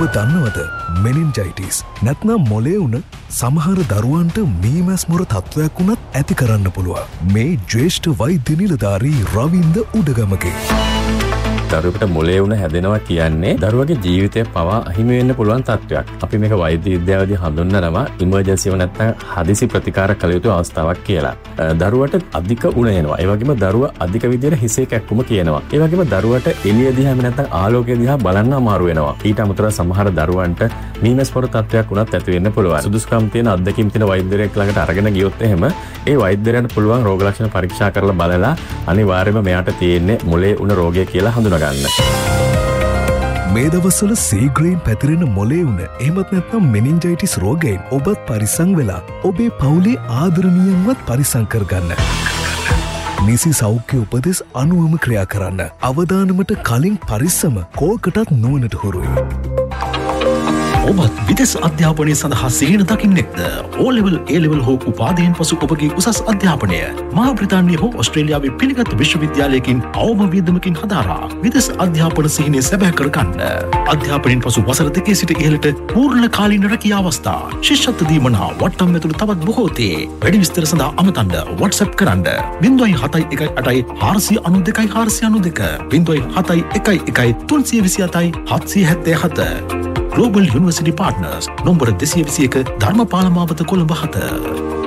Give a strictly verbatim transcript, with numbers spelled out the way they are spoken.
දන්නවද මෙනින්ජයිටිස් නැත්නම් මොලේ උන සමහර දරුවන්ට මීමැස් මොර තත්ත්වයක් වුණත් ඇති කරන්න පුළුවන්. මේ ජ්‍යෙෂ්ඨ වෛද්‍ය නිලධාරී රවින්ද උඩගමගේ. දරුවෙකුට මොලේ වුණ හැදෙනවා කියන්නේ දරුවගේ ජීවිතය පවා අහිමි වෙන්න පුළුවන් තත්ත්වයක්. අපි මේක වෛද්‍ය විද්‍යාවේදී හඳුන්වනවා ඉමර්ජන්සි එක නැත්නම් හදිසි ප්‍රතිකාර කළ යුතු අවස්ථාවක් කියලා. දරුවට අධික උණ එනවා. ඒ වගේම දරුවා අධික විදිහට හිසේ කැක්කුම කියනවා. ඒ වගේම දරුවට එළිය දිහා නැත්නම් ආලෝකය දිහා බලන්න අමාරු වෙනවා. ඊට අමතරව සමහර දරුවන්ට මීමැස් පොර තත්ත්වයක් වුණත් ඇති වෙන්න පුළුවන්. සුදුසුකම් තියෙන අත්දැකීම් තියෙන වෛද්‍යවරයෙක් ළඟට අරගෙන ගියොත් එහෙම ඒ වෛද්‍යරයන්ට පුළුවන් රෝග ලක්ෂණ පරීක්ෂා කරලා බලලා අනිවාර්යයෙන්ම මෙයාට තියෙන්නේ මොලේ උණ රෝගය කියලා හඳුනා ගන්න. මේ දවස්වල සීග්‍රයෙන් පැතිරෙන මොලේ උණ එහෙමත් නැත්නම් මෙනින්ජයිටිස් රෝගයෙන් ඔබත් පරිස්සම් වෙලා ඔබේ පවුලේ ආදරණීයන්වත් පරිස්සම් කරගන්න. නිසි සෞඛ්‍ය උපදෙස් අනුවම ක්‍රියා කරන්න. අවදානමට කලින් පරිස්සම කෝකටත් නුවණට හුරුයි. ඔබත් විදෙස් අධ්‍යාපනය සඳහා සිහින දකින්නෙක්ද? ඕ ලෙවල් ඒ ලෙවල් හෝ උපාධියෙන් පසු ඔබගේ උසස් අධ්‍යාපනය මහා බ්‍රිතාන්‍ය හෝ ඕස්ට්‍රේලියාවේ පිළිගත් විශ්වවිද්‍යාලයකින් අවම වියදමකින් හදාරා විදෙස් අධ්‍යාපන සිහිනය සැබෑ කරගන්න. අධ්‍යාපනයෙන් පසු වසර දෙකේ සිට ඉහළට පූර්ණ කාලීන රැකියා අවස්ථා, ශිෂ්‍යත්ව දීමන හා වට්ටම් ඇතුළු තවත් බොහෝ තේ. වැඩි විස්තර සඳහා අමතන්න WhatsApp කරන්න ज़ीरो सात एक आठ चार नौ दो दो चार नौ दो ज़ीरो सात एक एक तीन दो सात सात सात सात Global University Partners, nombor two oh one, Dharmapala Mawatha Kolamba hata.